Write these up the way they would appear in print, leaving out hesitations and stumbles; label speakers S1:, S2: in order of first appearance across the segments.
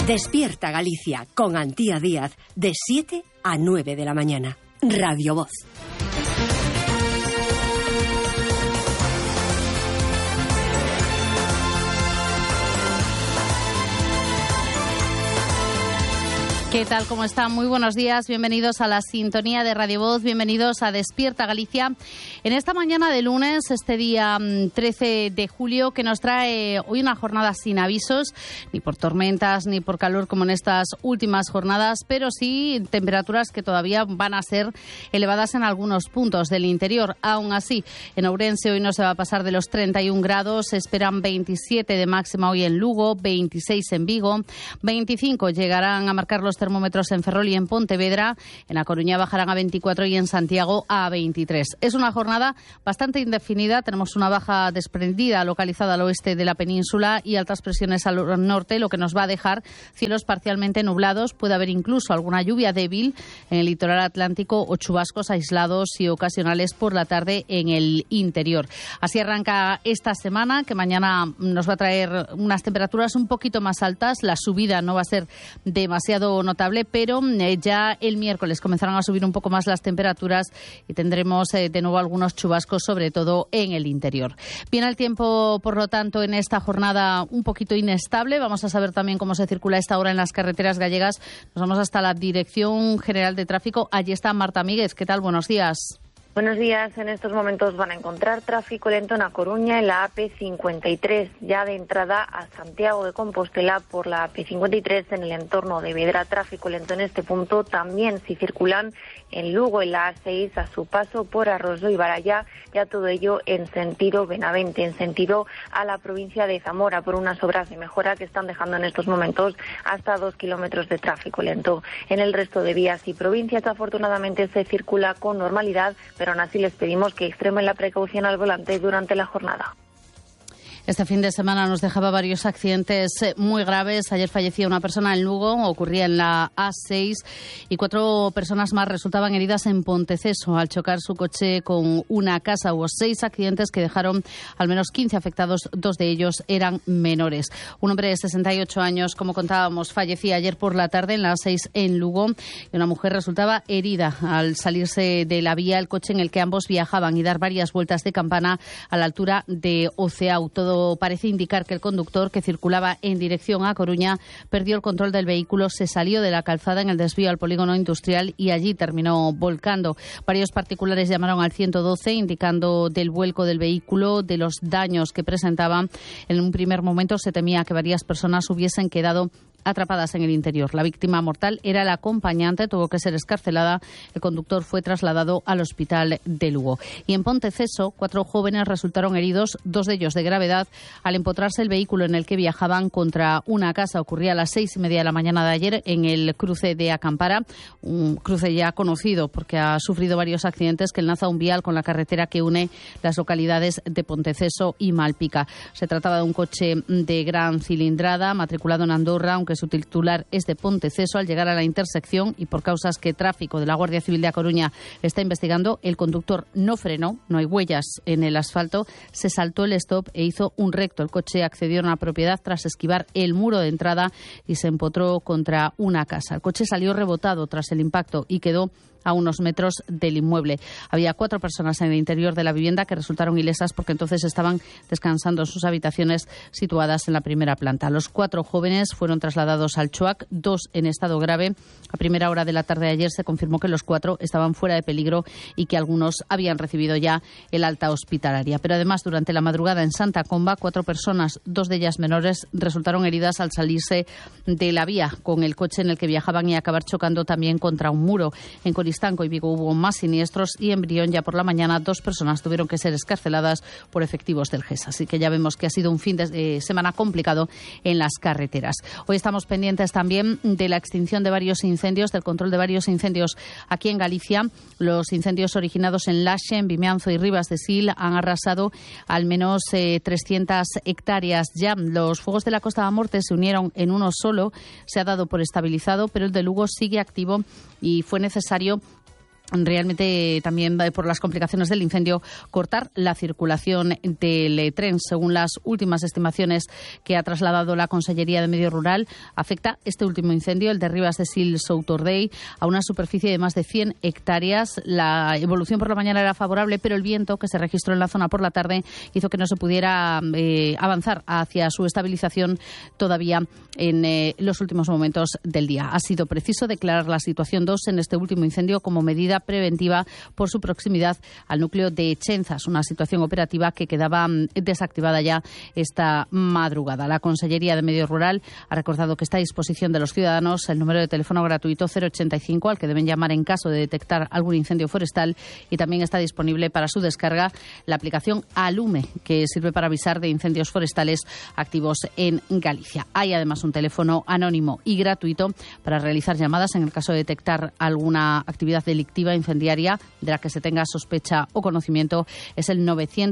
S1: Despierta Galicia con Antía Díaz de 7 a 9 de la mañana. Radio Voz.
S2: ¿Qué tal? ¿Cómo están? Muy buenos días. Bienvenidos a la sintonía de Radio Voz. Bienvenidos a Despierta Galicia. En esta mañana de lunes, este día 13 de julio, que nos trae hoy una jornada sin avisos, ni por tormentas, ni por calor como en estas últimas jornadas, pero sí temperaturas que todavía van a ser elevadas en algunos puntos del interior. Aún así, en Ourense hoy no se va a pasar de los 31 grados. Se esperan 27 de máxima hoy en Lugo, 26 en Vigo, 25 llegarán a marcar los termómetros en Ferrol y en Pontevedra. En A Coruña bajarán a 24 y en Santiago a 23. Es una jornada bastante indefinida. Tenemos una baja desprendida localizada al oeste de la península y altas presiones al norte, lo que nos va a dejar cielos parcialmente nublados. Puede haber incluso alguna lluvia débil en el litoral atlántico o chubascos aislados y ocasionales por la tarde en el interior. Así arranca esta semana, que mañana nos va a traer unas temperaturas un poquito más altas. La subida no va a ser demasiado notable, pero ya el miércoles comenzarán a subir un poco más las temperaturas y tendremos de nuevo algunos chubascos, sobre todo en el interior. Viene el tiempo, por lo tanto, en esta jornada un poquito inestable. Vamos a saber también cómo se circula a esta hora en las carreteras gallegas. Nos vamos hasta la Dirección General de Tráfico. Allí está Marta Míguez. ¿Qué tal? Buenos días.
S3: Buenos días. En estos momentos van a encontrar tráfico lento en A Coruña, en la AP53, ya de entrada a Santiago de Compostela por la AP53 en el entorno de Vedra. Tráfico lento en este punto. También si circulan en Lugo, en la A6, a su paso por Arroyo y Baralla, ya todo ello en sentido Benavente, en sentido a la provincia de Zamora, por unas obras de mejora que están dejando en estos momentos hasta 2 kilómetros de tráfico lento. En el resto de vías y provincias, afortunadamente, se circula con normalidad, pero aún así les pedimos que extremen la precaución al volante durante la jornada.
S2: Este fin de semana nos dejaba varios accidentes muy graves. Ayer fallecía una persona en Lugo, ocurría en la A6, y 4 personas más resultaban heridas en Ponteceso al chocar su coche con una casa. Hubo 6 accidentes que dejaron al menos 15 afectados, 2 de ellos eran menores. Un hombre de 68 años, como contábamos, fallecía ayer por la tarde en la A6 en Lugo, y una mujer resultaba herida al salirse de la vía el coche en el que ambos viajaban y dar varias vueltas de campana a la altura de Oceau. Todo parece indicar que el conductor, que circulaba en dirección a Coruña, perdió el control del vehículo, se salió de la calzada en el desvío al polígono industrial y allí terminó volcando. Varios particulares llamaron al 112 indicando del vuelco del vehículo, de los daños que presentaban. En un primer momento se temía que varias personas hubiesen quedado atrapadas en el interior. La víctima mortal era el acompañante, tuvo que ser excarcelada. El conductor fue trasladado al hospital de Lugo. Y en Ponteceso, 4 jóvenes resultaron heridos, 2 de ellos de gravedad, al empotrarse el vehículo en el que viajaban contra una casa. Ocurría a las 6:30 de la mañana de ayer en el cruce de Acampara, un cruce ya conocido porque ha sufrido varios accidentes, que enlaza un vial con la carretera que une las localidades de Ponteceso y Malpica. Se trataba de un coche de gran cilindrada, matriculado en Andorra, aunque su titular es de Ponteceso. Al llegar a la intersección, y por causas que Tráfico de la Guardia Civil de A Coruña está investigando, el conductor no frenó, no hay huellas en el asfalto, se saltó el stop e hizo un recto. El coche accedió a una propiedad tras esquivar el muro de entrada y se empotró contra una casa. El coche salió rebotado tras el impacto y quedó a unos metros del inmueble. Había 4 personas en el interior de la vivienda que resultaron ilesas porque entonces estaban descansando en sus habitaciones situadas en la primera planta. Los 4 jóvenes fueron trasladados al CHUAC, 2 en estado grave. A primera hora de la tarde de ayer se confirmó que los 4 estaban fuera de peligro y que algunos habían recibido ya el alta hospitalaria. Pero además, durante la madrugada en Santa Comba, 4 personas, 2 de ellas menores, resultaron heridas al salirse de la vía con el coche en el que viajaban y acabar chocando también contra un muro. En Coristanco y Vigo hubo más siniestros, y en Brión ya por la mañana 2 personas tuvieron que ser excarceladas por efectivos del GES. Así que ya vemos que ha sido un fin de semana complicado en las carreteras. Hoy estamos pendientes también de la extinción de varios incendios, del control de varios incendios aquí en Galicia. Los incendios originados en Laxe, en Vimianzo y Ribas de Sil han arrasado al menos 300 hectáreas ya. Los fuegos de la Costa da Morte se unieron en uno solo, se ha dado por estabilizado, pero el de Lugo sigue activo y fue necesario realmente también por las complicaciones del incendio, cortar la circulación del tren. Según las últimas estimaciones que ha trasladado la Consellería de Medio Rural, afecta este último incendio, el de Ribas de Sil Soutordei, a una superficie de más de 100 hectáreas. La evolución por la mañana era favorable, pero el viento que se registró en la zona por la tarde hizo que no se pudiera avanzar hacia su estabilización todavía en los últimos momentos del día. Ha sido preciso declarar la situación 2 en este último incendio como medida preventiva por su proximidad al núcleo de Chenzas, una situación operativa que quedaba desactivada ya esta madrugada. La Consellería de Medio Rural ha recordado que está a disposición de los ciudadanos el número de teléfono gratuito 085 al que deben llamar en caso de detectar algún incendio forestal, y también está disponible para su descarga la aplicación Alume, que sirve para avisar de incendios forestales activos en Galicia. Hay además un teléfono anónimo y gratuito para realizar llamadas en el caso de detectar alguna actividad delictiva incendiaria de la que se tenga sospecha o conocimiento. Es el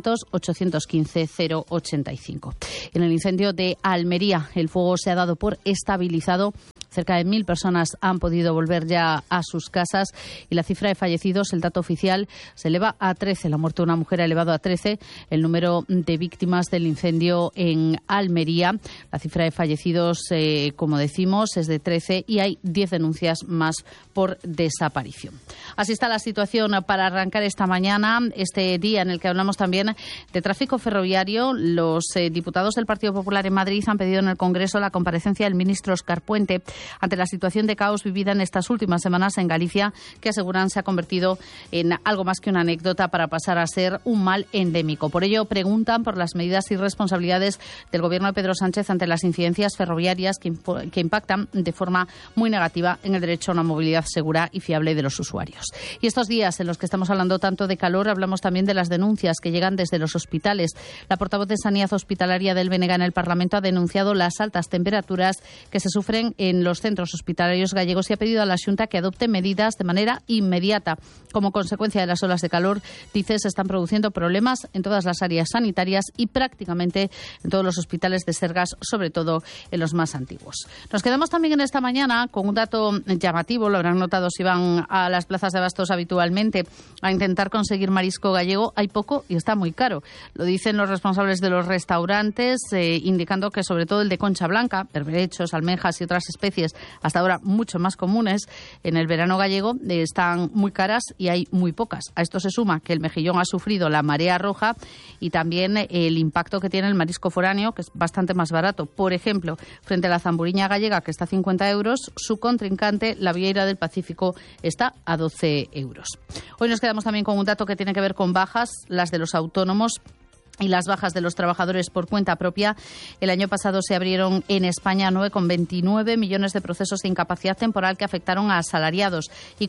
S2: 900-815-085. En el incendio de Almería, el fuego se ha dado por estabilizado. Cerca de 1.000 personas han podido volver ya a sus casas y la cifra de fallecidos, el dato oficial, se eleva a 13. La muerte de una mujer ha elevado a 13 el número de víctimas del incendio en Almería. La cifra de fallecidos, como decimos, es de 13 y hay 10 denuncias más por desaparición. Así está la situación para arrancar esta mañana, este día en el que hablamos también de tráfico ferroviario. Los diputados del Partido Popular en Madrid han pedido en el Congreso la comparecencia del ministro Óscar Puente ante la situación de caos vivida en estas últimas semanas en Galicia, que aseguran se ha convertido en algo más que una anécdota para pasar a ser un mal endémico. Por ello, preguntan por las medidas y responsabilidades del Gobierno de Pedro Sánchez ante las incidencias ferroviarias que impactan de forma muy negativa en el derecho a una movilidad segura y fiable de los usuarios. Y estos días en los que estamos hablando tanto de calor, hablamos también de las denuncias que llegan desde los hospitales. La portavoz de Sanidad Hospitalaria del BNG en el Parlamento ha denunciado las altas temperaturas que se sufren en los centros hospitalarios gallegos y ha pedido a la Xunta que adopte medidas de manera inmediata. Como consecuencia de las olas de calor, dice, se están produciendo problemas en todas las áreas sanitarias y prácticamente en todos los hospitales de Sergas, sobre todo en los más antiguos. Nos quedamos también en esta mañana con un dato llamativo, lo habrán notado si van a las plazas de abastos habitualmente a intentar conseguir marisco gallego. Hay poco y está muy caro. Lo dicen los responsables de los restaurantes, indicando que sobre todo el de concha blanca, berberechos, almejas y otras especies hasta ahora mucho más comunes en el verano gallego, están muy caras y hay muy pocas. A esto se suma que el mejillón ha sufrido la marea roja y también el impacto que tiene el marisco foráneo, que es bastante más barato. Por ejemplo, frente a la zamburiña gallega, que está a 50 euros, su contrincante, la vieira del Pacífico, está a 12 euros. Hoy nos quedamos también con un dato que tiene que ver con bajas, las de los autónomos y las bajas de los trabajadores por cuenta propia. El año pasado se abrieron en España 9,29 millones de procesos de incapacidad temporal que afectaron a asalariados y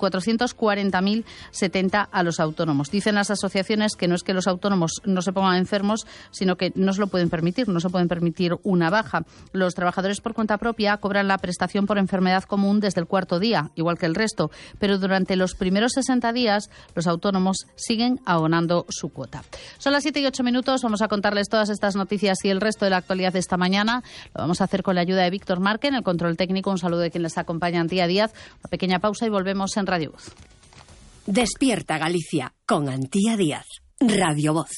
S2: 440.070 a los autónomos. Dicen las asociaciones que no es que los autónomos no se pongan enfermos, sino que no se lo pueden permitir, no se pueden permitir una baja. Los trabajadores por cuenta propia cobran la prestación por enfermedad común desde el cuarto día, igual que el resto, pero durante los primeros 60 días los autónomos siguen abonando su cuota. Son las 7 y 8 minutos. Vamos a contarles todas estas noticias y el resto de la actualidad de esta mañana. Lo vamos a hacer con la ayuda de Víctor Marque en el control técnico. Un saludo de quien les acompaña, Antía Díaz. Una pequeña pausa y volvemos en Radio Voz.
S1: Despierta Galicia con Antía Díaz. Radio Voz.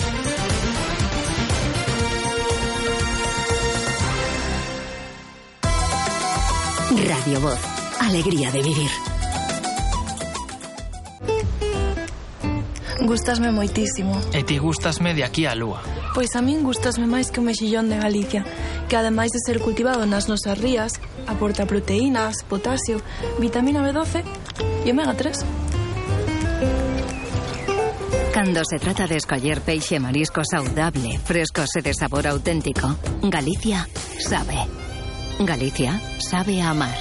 S1: Radio Voz. Alegría de vivir.
S4: Gústasme moitísimo.
S5: E ti gústasme de aquí á lúa.
S4: Pois a min gústasme máis que o mexillón de Galicia, que ademais de ser cultivado nas nosas rías, aporta proteínas, potasio, vitamina B12 e omega 3.
S6: Cando se trata de escoller peixe e marisco saudable, frescos e de sabor auténtico, Galicia sabe. Galicia sabe a amar.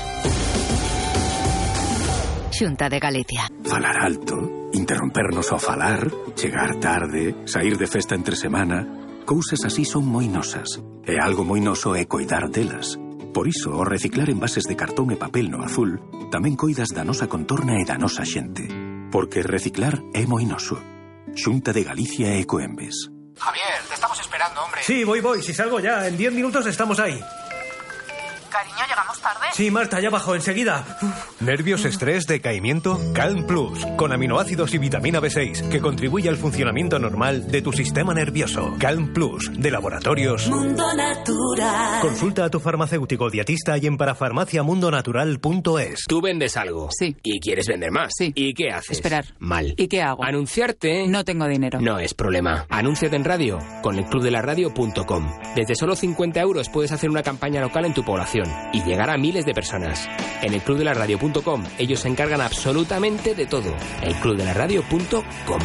S6: Xunta de Galicia.
S7: Falar alto, interrompernos ao falar, chegar tarde, sair de festa entre semana, cousas así son moi nosas. E algo moi noso é coidar delas. Por iso, ao reciclar envases de cartón e papel no azul, tamén coidas da nosa contorna e da nosa xente. Porque reciclar é moi noso. Xunta de Galicia e Ecoembes.
S8: Javier, te estamos esperando, hombre.
S9: Sí, voy. Si salgo ya, en 10 minutos estamos ahí.
S8: Cariño, ¿llegamos tarde? Sí, Marta, ya bajó enseguida.
S9: ¿Nervios, estrés, decaimiento? Calm Plus, con aminoácidos y vitamina B6, que contribuye al funcionamiento normal de tu sistema nervioso. Calm Plus, de Laboratorios
S10: Mundo Natural.
S9: Consulta a tu farmacéutico dietista y en parafarmaciamundonatural.es.
S11: Tú vendes algo.
S12: Sí.
S11: Y quieres vender más.
S12: Sí.
S11: ¿Y qué haces?
S12: Esperar.
S11: Mal.
S12: ¿Y qué hago?
S11: Anunciarte.
S12: No tengo dinero.
S11: No es problema. Anúnciate en radio con elclubdelaradio.com. Desde solo 50 euros puedes hacer una campaña local en tu población y llegar a miles de personas. En elclubdelaradio.com ellos se encargan absolutamente de todo. elclubdelaradio.com.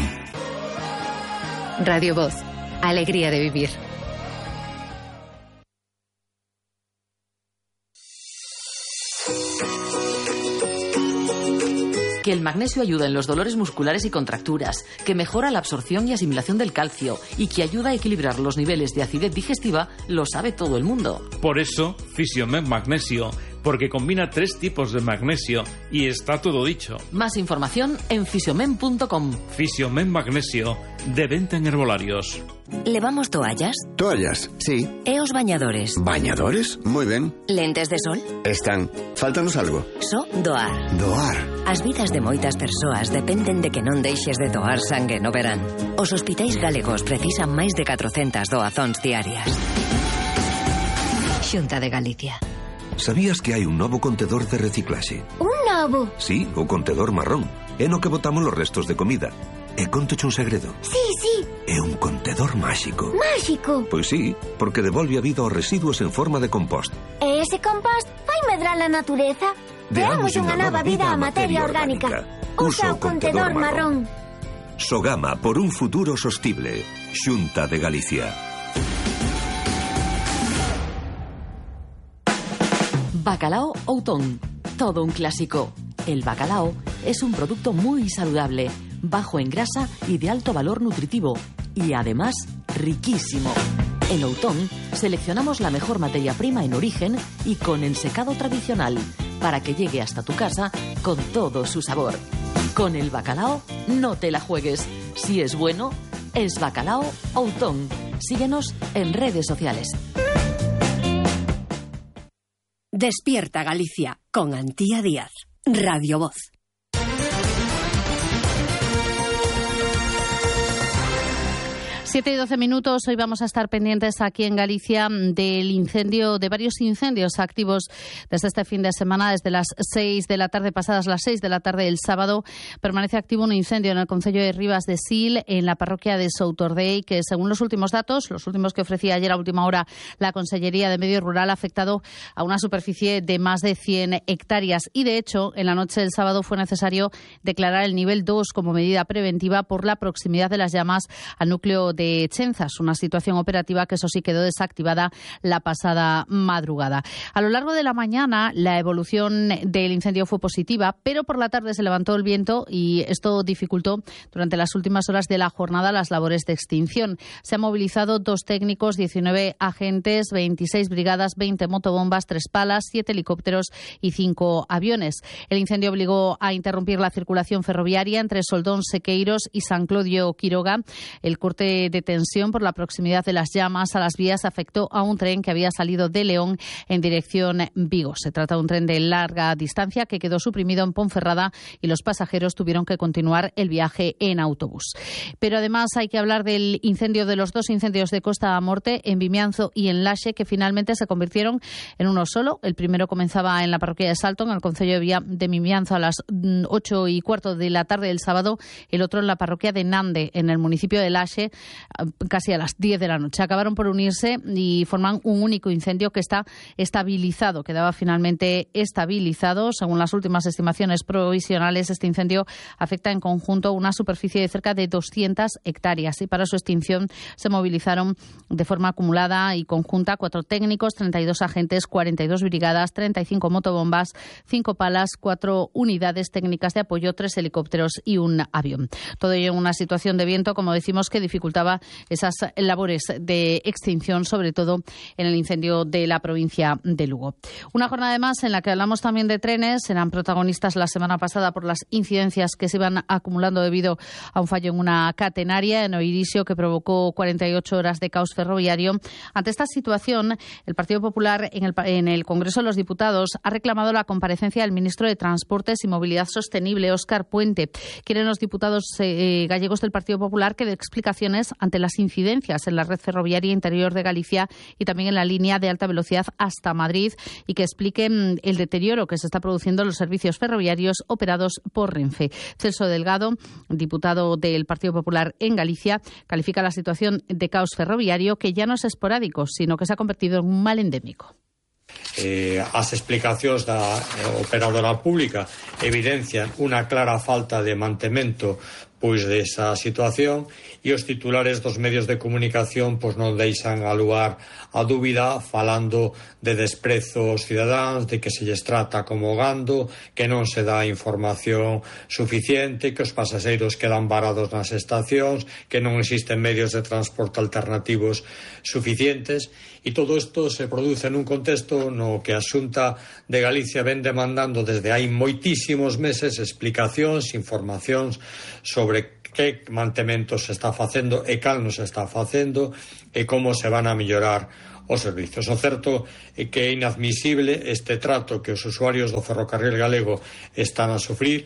S6: Radio Voz. Alegría de vivir.
S13: Que el magnesio ayuda en los dolores musculares y contracturas, que mejora la absorción y asimilación del calcio y que ayuda a equilibrar los niveles de acidez digestiva, lo sabe todo el mundo.
S14: Por eso, Fisiomed Magnesio, porque combina 3 tipos de magnesio y está todo dicho.
S13: Más información en fisiomed.com.
S14: Fisiomed Magnesio, de venta en herbolarios.
S6: ¿Levamos toallas?
S15: Toallas, sí.
S6: EOS bañadores.
S15: ¿Bañadores? Muy bien.
S6: ¿Lentes de sol?
S15: Están. Fáltanos algo.
S6: So doar.
S15: Doar.
S6: As vidas de moitas persoas dependen de que non deixes de doar sangue no verán. Os hospitais galegos precisan máis de 400 doazóns diarias. Xunta de Galicia.
S16: Sabías que hai un novo contedor de reciclaxe?
S17: Un novo?
S16: Sí, o contedor marrón. É no que botamos os restos de comida. E contoche un segredo.
S17: Sí, sí.
S16: É un contedor máxico.
S17: Máxico?
S16: Pois sí, porque devolve a vida aos residuos en forma de compost.
S17: E ese compost vai medrar a natureza? Deamos unha nova vida á materia orgánica. Usa o contedor marrón.
S16: Sogama por un futuro sostible. Xunta de Galicia.
S13: Bacalao Outón. Todo un clásico. El bacalao es un producto muy saludable, bajo en grasa y de alto valor nutritivo. Y además, riquísimo. En Outón seleccionamos la mejor materia prima en origen y con el secado tradicional, para que llegue hasta tu casa con todo su sabor. Con el bacalao no te la juegues. Si es bueno, es Bacalao Outón. Síguenos en redes sociales.
S1: Despierta Galicia con Antía Díaz. Radio Voz.
S2: 7:12 minutos. Hoy vamos a estar pendientes aquí en Galicia del incendio, de varios incendios activos desde este fin de semana, desde las 6 de la tarde, pasadas las 6 de la tarde del sábado. Permanece activo un incendio en el concello de Rivas de Sil, en la parroquia de Soutordei, que según los últimos datos, los últimos que ofrecía ayer a última hora la Consellería de Medio Rural, ha afectado a una superficie de más de 100 hectáreas. Y de hecho, en la noche del sábado fue necesario declarar el nivel 2 como medida preventiva por la proximidad de las llamas al núcleo de Chenzas, una situación operativa que eso sí quedó desactivada la pasada madrugada. A lo largo de la mañana la evolución del incendio fue positiva, pero por la tarde se levantó el viento y esto dificultó durante las últimas horas de la jornada las labores de extinción. Se han movilizado 2 técnicos, 19 agentes, 26 brigadas, 20 motobombas, 3 palas, 7 helicópteros y 5 aviones. El incendio obligó a interrumpir la circulación ferroviaria entre Soldón, Sequeiros y San Clodio, Quiroga. El corte de tensión por la proximidad de las llamas a las vías afectó a un tren que había salido de León en dirección Vigo. Se trata de un tren de larga distancia que quedó suprimido en Ponferrada y los pasajeros tuvieron que continuar el viaje en autobús. Pero además hay que hablar del incendio, de los 2 incendios de Costa a Morte, en Vimianzo y en Laxe, que finalmente se convirtieron en uno solo. El primero comenzaba en la parroquia de Salto, en el concello de Vimianzo, a las 8:15 de la tarde del sábado. El otro en la parroquia de Nande, en el municipio de Laxe, casi a las 10 de la noche. Acabaron por unirse y forman un único incendio que está estabilizado. Quedaba finalmente estabilizado. Según las últimas estimaciones provisionales, este incendio afecta en conjunto una superficie de cerca de 200 hectáreas y para su extinción se movilizaron de forma acumulada y conjunta 4 técnicos, 32 agentes, 42 brigadas, 35 motobombas, 5 palas, 4 unidades técnicas de apoyo, 3 helicópteros y un avión. Todo ello en una situación de viento, como decimos, que dificultaba realizaba esas labores de extinción, sobre todo en el incendio de la provincia de Lugo. Una jornada más en la que hablamos también de trenes. Eran protagonistas la semana pasada por las incidencias que se iban acumulando debido a un fallo en una catenaria en Oirisio que provocó 48 horas de caos ferroviario. Ante esta situación, el Partido Popular en el Congreso de los Diputados ha reclamado la comparecencia del ministro de Transportes y Movilidad Sostenible, Óscar Puente. Quieren los diputados gallegos del Partido Popular que dé explicaciones ante las incidencias en la red ferroviaria interior de Galicia y también en la línea de alta velocidad hasta Madrid y que expliquen el deterioro que se está produciendo en los servicios ferroviarios operados por Renfe. Celso Delgado, diputado del Partido Popular en Galicia, califica la situación de caos ferroviario que ya no es esporádico, sino que se ha convertido en un mal endémico.
S8: As explicacións da operadora pública evidencian unha clara falta de mantemento desa situación e os titulares dos medios de comunicación non deixan a lugar a dúbida falando de desprezo aos cidadáns, de que se lles trata como gando, que non se dá información suficiente, que os pasaxeiros quedan varados nas estacións, que non existen medios de transporte alternativos suficientes e todo isto se produce nun contexto no que a Xunta de Galicia ven demandando desde hai moitísimos meses explicacións, informacións sobre que mantemento se está facendo e cal non se está facendo e como se van a mellorar os servizos. O certo é que é inadmisible este trato que os usuarios do ferrocarril galego están a sufrir.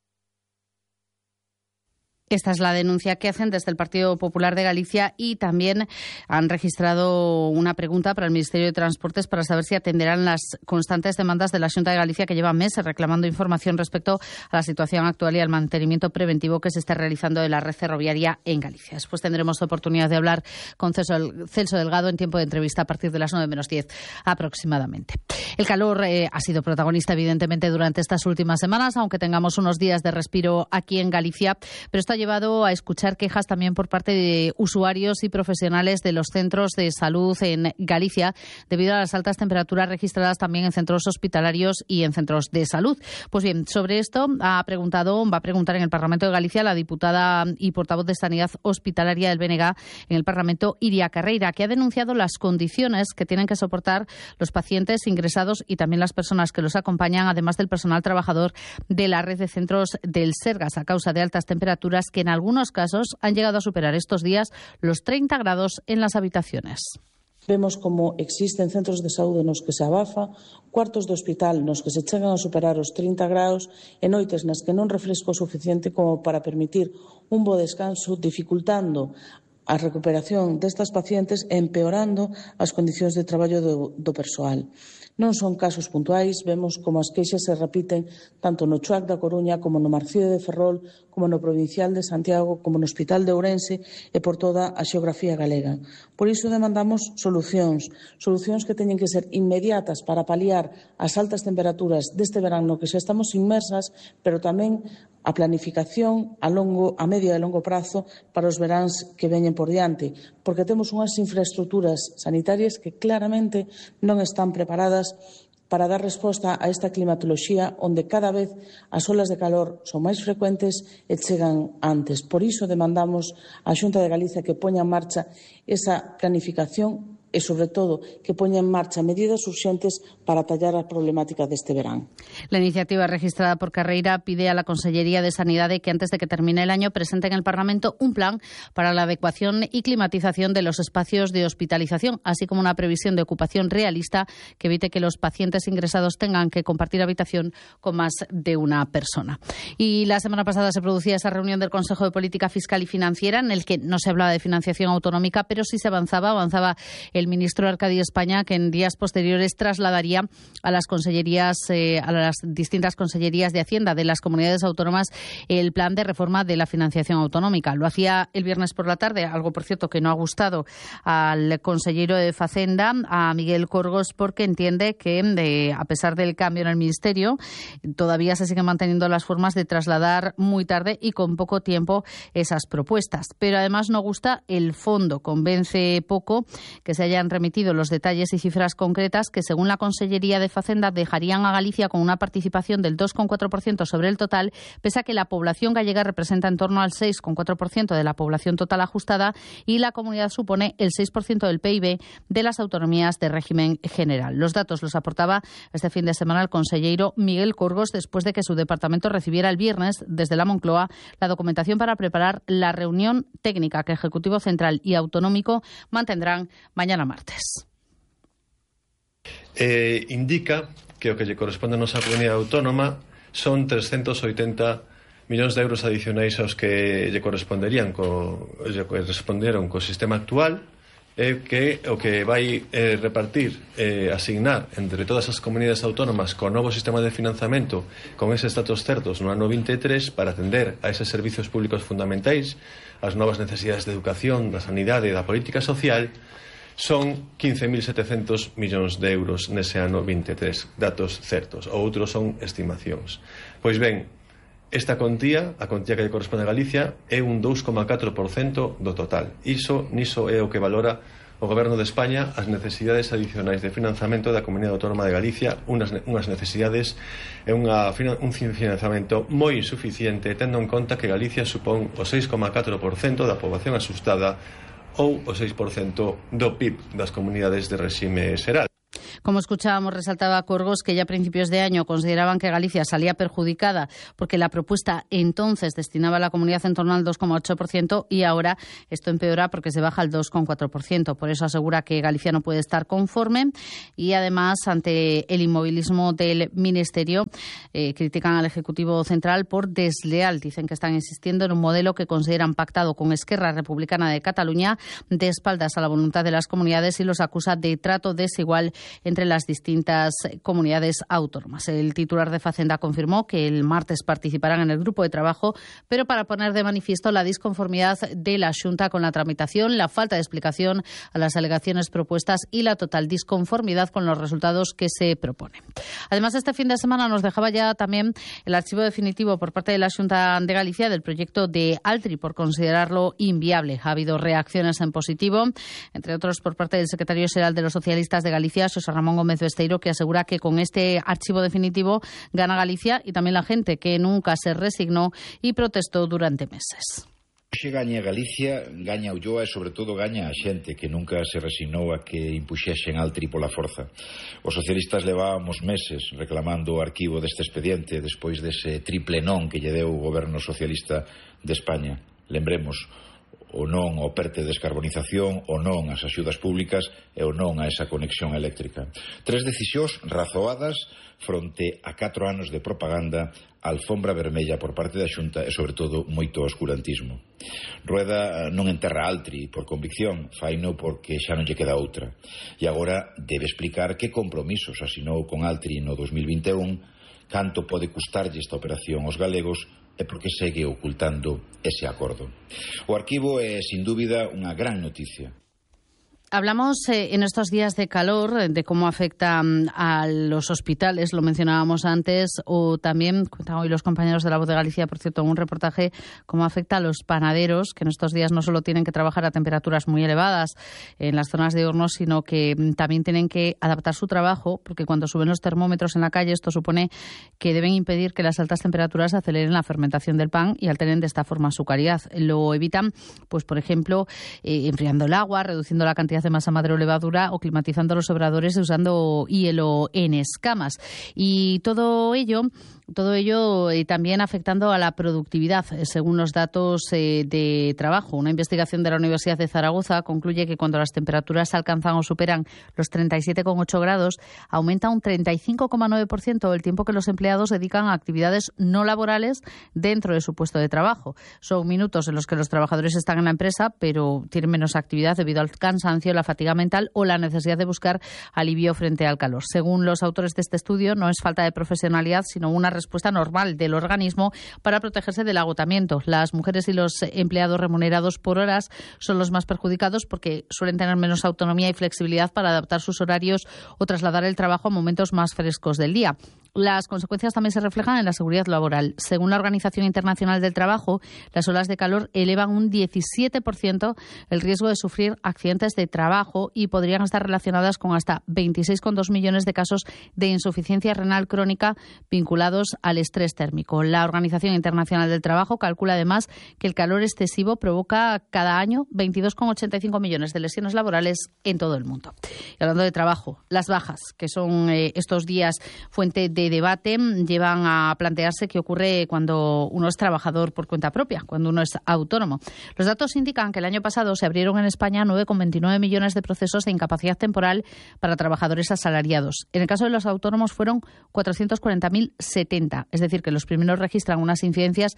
S2: Esta es la denuncia que hacen desde el Partido Popular de Galicia y también han registrado una pregunta para el Ministerio de Transportes para saber si atenderán las constantes demandas de la Xunta de Galicia que lleva meses reclamando información respecto a la situación actual y al mantenimiento preventivo que se está realizando de la red ferroviaria en Galicia. Después tendremos oportunidad de hablar con Celso Delgado en tiempo de entrevista a partir de las 9 menos 10 aproximadamente. El calor ha sido protagonista evidentemente durante estas últimas semanas, aunque tengamos unos días de respiro aquí en Galicia, pero esto ha llevado a escuchar quejas también por parte de usuarios y profesionales de los centros de salud en Galicia debido a las altas temperaturas registradas también en centros hospitalarios y en centros de salud. Pues bien, sobre esto va a preguntar en el Parlamento de Galicia la diputada y portavoz de Sanidad Hospitalaria del BNG en el Parlamento, Iria Carreira, que ha denunciado las condiciones que tienen que soportar los pacientes ingresados y también las personas que los acompañan, además del personal trabajador de la red de centros del Sergas, a causa de altas temperaturas que en algunos casos han llegado a superar estos días los 30 grados en las habitaciones.
S12: Vemos como existen centros de saúde nos que se abafa, cuartos de hospital nos que se chegan a superar os 30 graus e noites nas que non refresco suficiente como para permitir un bo descanso, dificultando a recuperación destas pacientes e empeorando as condicións de traballo do persoal. Non son casos puntuais, vemos como as queixas se repiten tanto no CHUAC da Coruña como no Marcío de Ferrol, como no Provincial de Santiago, como no Hospital de Ourense e por toda a xeografía galega. Por iso demandamos solucións que teñen que ser inmediatas para paliar as altas temperaturas deste verán no que xa estamos inmersas, pero tamén a planificación a medio e longo prazo para os veráns que veñen por diante, porque temos unhas infraestruturas sanitarias que claramente non están preparadas para dar resposta a esta climatoloxía onde cada vez as olas de calor son máis frecuentes e chegan antes. Por iso demandamos á Xunta de Galicia que poña en marcha esa planificación e, sobre todo, que poña en marcha medidas urxentes para atallar a problemática deste verán.
S2: La iniciativa registrada por Carreira pide a la Consellería de Sanidade que antes de que termine el año presente en el Parlamento un plan para la adecuación y climatización de los espacios de hospitalización, así como una previsión de ocupación realista que evite que los pacientes ingresados tengan que compartir habitación con más de una persona. Y la semana pasada se producía esa reunión del Consejo de Política Fiscal y Financiera en el que no se hablaba de financiación autonómica, pero sí se avanzaba el ministro Arcadi España, que en días posteriores trasladaría a las consellerías, a las distintas consellerías de Hacienda de las comunidades autónomas el plan de reforma de la financiación autonómica. Lo hacía el viernes por la tarde, algo por cierto que no ha gustado al consellero de Facenda, a Miguel Corgos, porque entiende que a pesar del cambio en el ministerio todavía se siguen manteniendo las formas de trasladar muy tarde y con poco tiempo esas propuestas. Pero además no gusta el fondo, convence poco que se haya hayan remitido los detalles y cifras concretas que, según la Consellería de Facenda, dejarían a Galicia con una participación del 2,4% sobre el total, pese a que la población gallega representa en torno al 6,4% de la población total ajustada y la comunidad supone el 6% del PIB de las autonomías de régimen general. Los datos los aportaba este fin de semana el consellero Miguel Corgos después de que su departamento recibiera el viernes desde la Moncloa la documentación para preparar la reunión técnica que Ejecutivo Central y Autonómico mantendrán mañana martes.
S18: Indica que o que lle corresponde a nosa comunidade autónoma son 380 millóns de euros adicionais aos que lle corresponderon co sistema actual, que o que vai repartir, asignar entre todas as comunidades autónomas co novo sistema de financiamento con eses datos certos no ano 23 para atender a eses servizos públicos fundamentais, as novas necesidades de educación, da sanidade e da política social, son 15.700 millóns de euros nese ano 23, datos certos, outros son estimacións. Pois ben, esta contía, a contía que lle corresponde a Galicia, é un 2,4% do total. Niso é o que valora o Goberno de España as necesidades adicionais de financiamento da Comunidade Autónoma de Galicia, unhas necesidades e un financiamento moi insuficiente, tendo en conta que Galicia supón o 6,4% da poboación asustada ou o 6% do PIB das comunidades de réxime xeral.
S2: Como escuchábamos, resaltaba Corgos que ya a principios de año consideraban que Galicia salía perjudicada porque la propuesta entonces destinaba a la comunidad en torno al 2,8% y ahora esto empeora porque se baja al 2,4%. Por eso asegura que Galicia no puede estar conforme y además, ante el inmovilismo del Ministerio, critican al Ejecutivo Central por desleal. Dicen que están insistiendo en un modelo que consideran pactado con Esquerra Republicana de Cataluña de espaldas a la voluntad de las comunidades y los acusa de trato desigual entre las distintas comunidades autónomas. El titular de Facenda confirmó que el martes participarán en el grupo de trabajo, pero para poner de manifiesto la disconformidad de la Xunta con la tramitación, la falta de explicación a las alegaciones propuestas y la total disconformidad con los resultados que se proponen. Además, este fin de semana nos dejaba ya también el archivo definitivo por parte de la Xunta de Galicia del proyecto de Altri por considerarlo inviable. Ha habido reacciones en positivo, entre otros por parte del secretario xeral de los socialistas de Galicia, José Ramón Gómez Besteiro, que asegura que con este archivo definitivo gana Galicia y también la gente que nunca se resignó y protestó durante meses.
S19: Hoxe gaña Galicia, gaña Ulloa e sobre todo gaña a xente que nunca se resignou a que impuxesen Altri pola forza. Os socialistas levábamos meses reclamando o arquivo deste expediente despois dese triple non que lle deu o goberno socialista de España. Lembremos, o non ao PERTE de descarbonización, o non ás axudas públicas e o non a esa conexión eléctrica. Tres decisións razoadas fronte a 4 anos de propaganda, alfombra vermella por parte da Xunta e, sobre todo, moito oscurantismo. Rueda non enterra Altri por convicción, faino porque xa non lle queda outra. E agora debe explicar que compromisos asinou con Altri no 2021, canto pode custarlle esta operación aos galegos e porque segue ocultando ese acordo. O arquivo é, sin dúbida, unha gran noticia.
S2: Hablamos en estos días de calor de cómo afecta a los hospitales, lo mencionábamos antes, o también, cuentan hoy los compañeros de La Voz de Galicia, por cierto, en un reportaje, cómo afecta a los panaderos, que en estos días no solo tienen que trabajar a temperaturas muy elevadas en las zonas de hornos, sino que también tienen que adaptar su trabajo, porque cuando suben los termómetros en la calle, esto supone que deben impedir que las altas temperaturas aceleren la fermentación del pan y alteren de esta forma su calidad. Lo evitan, pues por ejemplo, enfriando el agua, reduciendo la cantidad de masa madre o levadura o climatizando los obradores usando hielo en escamas. Y todo ello también afectando a la productividad, según los datos de trabajo. Una investigación de la Universidad de Zaragoza concluye que cuando las temperaturas alcanzan o superan los 37,8 grados, aumenta un 35,9% el tiempo que los empleados dedican a actividades no laborales dentro de su puesto de trabajo. Son minutos en los que los trabajadores están en la empresa, pero tienen menos actividad debido al cansancio, la fatiga mental o la necesidad de buscar alivio frente al calor. Según los autores de este estudio, no es falta de profesionalidad, sino una respuesta normal del organismo para protegerse del agotamiento. Las mujeres y los empleados remunerados por horas son los más perjudicados porque suelen tener menos autonomía y flexibilidad para adaptar sus horarios o trasladar el trabajo a momentos más frescos del día. Las consecuencias también se reflejan en la seguridad laboral. Según la Organización Internacional del Trabajo, las olas de calor elevan un 17% el riesgo de sufrir accidentes de trabajo y podrían estar relacionadas con hasta 26,2 millones de casos de insuficiencia renal crónica vinculados al estrés térmico. La Organización Internacional del Trabajo calcula además que el calor excesivo provoca cada año 22,85 millones de lesiones laborales en todo el mundo. Y hablando de trabajo, las bajas, que son estos días fuente de debate, llevan a plantearse qué ocurre cuando uno es trabajador por cuenta propia, cuando uno es autónomo. Los datos indican que el año pasado se abrieron en España 9,29 millones de procesos de incapacidad temporal para trabajadores asalariados. En el caso de los autónomos fueron 440.070, es decir, que los primeros registran unas incidencias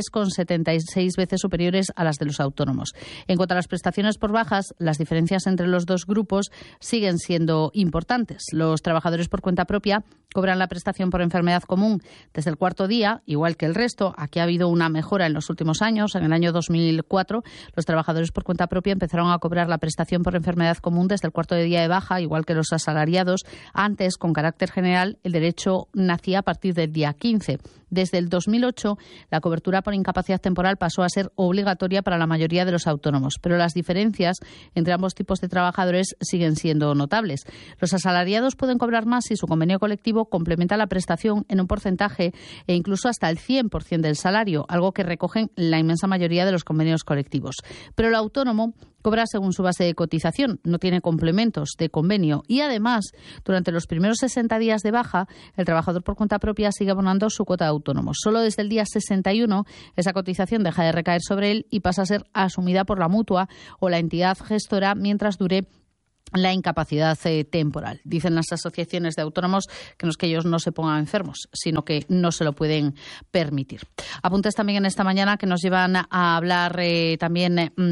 S2: 3,76 veces superiores a las de los autónomos. En cuanto a las prestaciones por bajas, las diferencias entre los dos grupos siguen siendo importantes. Los trabajadores por cuenta propia cobran la prestación por enfermedad común desde el cuarto día, igual que el resto. Aquí ha habido una mejora en los últimos años. En el año 2004, los trabajadores por cuenta propia empezaron a cobrar la prestación por enfermedad común desde el cuarto de día de baja, igual que los asalariados. Antes, con carácter general, el derecho nacía a partir del día 15. Desde el 2008, la cobertura por incapacidad temporal pasó a ser obligatoria para la mayoría de los autónomos, pero las diferencias entre ambos tipos de trabajadores siguen siendo notables. Los asalariados pueden cobrar más si su convenio colectivo complementa la prestación en un porcentaje e incluso hasta el 100% del salario, algo que recogen la inmensa mayoría de los convenios colectivos. Pero el autónomo cobra según su base de cotización, no tiene complementos de convenio y además, durante los primeros 60 días de baja, el trabajador por cuenta propia sigue abonando su cuota de autónomos. Solo desde el día 61 esa cotización deja de recaer sobre él y pasa a ser asumida por la mutua o la entidad gestora mientras dure la incapacidad temporal. Dicen las asociaciones de autónomos que no es que ellos no se pongan enfermos, sino que no se lo pueden permitir. Apuntes también en esta mañana que nos llevan a hablar también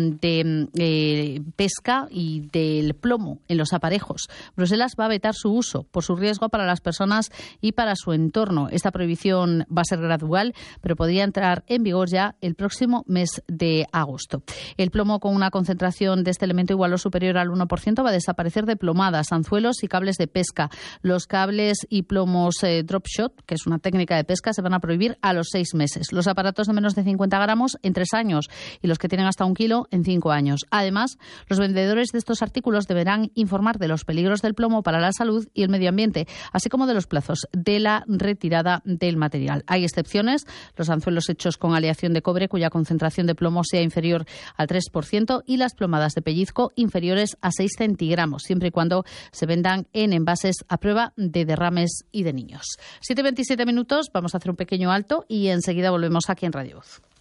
S2: de pesca y del plomo en los aparejos. Bruselas va a vetar su uso por su riesgo para las personas y para su entorno. Esta prohibición va a ser gradual, pero podría entrar en vigor ya el próximo mes de agosto. El plomo, con una concentración de este elemento igual o superior al 1%, va a desaparecer de plomadas, anzuelos y cables de pesca. Los cables y plomos drop shot, que es una técnica de pesca, se van a prohibir a los 6 meses. Los aparatos de menos de 50 gramos en 3 años y los que tienen hasta 1 kilo en 5 años. Además, los vendedores de estos artículos deberán informar de los peligros del plomo para la salud y el medio ambiente, así como de los plazos de la retirada del material. Hay excepciones: los anzuelos hechos con aleación de cobre cuya concentración de plomo sea inferior al 3% y las plomadas de pellizco inferiores a 6 centígramos, siempre y cuando se vendan en envases a prueba de derrames y de niños. 7:27 minutos, vamos a hacer un pequeño alto y enseguida volvemos aquí en Radio Voz.